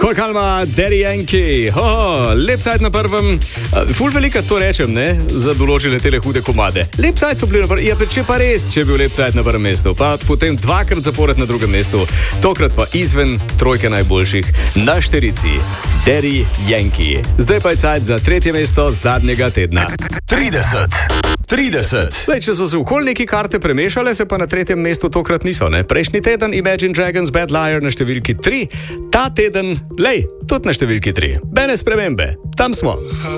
Vokalma Daddy Yankee, lep cajt na prvem, ful velika to rečem, ne, za določene tele hude komade. Lep cajt so bili na prvem, ja, če pa res, če je bil lep cajt na prvem mestu, pa potem dvakrat zapored na drugem mestu, tokrat pa izven trojke najboljših, na štirici, Daddy Yankee. Zdaj pa je cajt za tretje mesto zadnjega tedna. 30. Lej, če so se okoli neki karte premešale, se pa na tretjem mestu tokrat niso, ne? Prejšnji teden Imagine Dragons Bad Liar na številki 3, ta teden, lej, tudi na številki 3. Bene spremembe, tam smo.